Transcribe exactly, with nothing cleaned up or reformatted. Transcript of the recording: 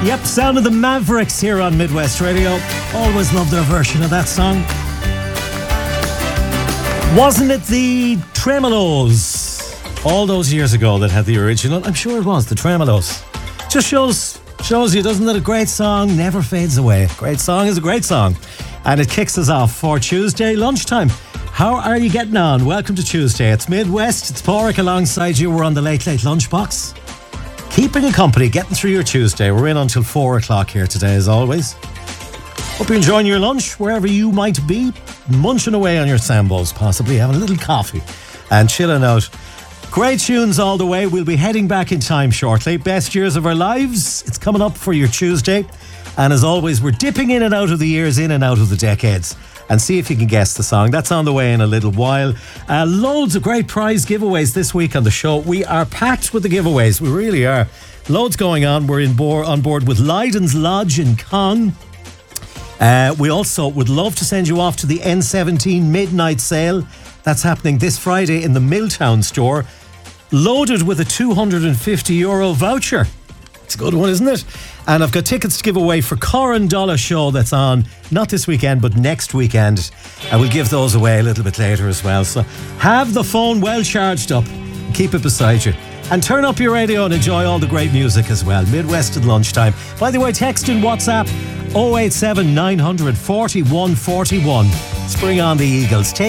Yep, sound of the Mavericks here on Midwest Radio. Always love their version of that song. Wasn't it the Tremolos all those years ago that had the original? I'm sure it was, the Tremolos. Just shows shows you, doesn't it? A great song never fades away. Great song is a great song. And it kicks us off for Tuesday lunchtime. How are you getting on? Welcome to Tuesday. It's Midwest. It's Porrick alongside you. We're on the Late Late Lunchbox. Keeping you company, getting through your Tuesday. We're in until four o'clock here today, as always. Hope you're enjoying your lunch, wherever you might be. Munching away on your sambos, possibly having a little coffee and chilling out. Great tunes all the way. We'll be heading back in time shortly. Best years of our lives. It's coming up for your Tuesday. And as always, we're dipping in and out of the years, in and out of the decades. And see if you can guess the song. That's on the way in a little while. Uh, loads of great prize giveaways this week on the show. We are packed with the giveaways. We really are. Loads going on. We're in board, on board with Lydon's Lodge in Cong. Uh, we also would love to send you off to the N seventeen Midnight Sale. That's happening this Friday in the Milltown store. Loaded with a two hundred fifty euro voucher. It's a good one, isn't it? And I've got tickets to give away for Coran Dollar show that's on not this weekend but next weekend. And we'll give those away a little bit later as well. So have the phone well charged up. Keep it beside you. And turn up your radio and enjoy all the great music as well. Midwest at lunchtime. By the way, text in WhatsApp oh eight seven nine hundred forty-one forty-one. Let's bring on the Eagles. Take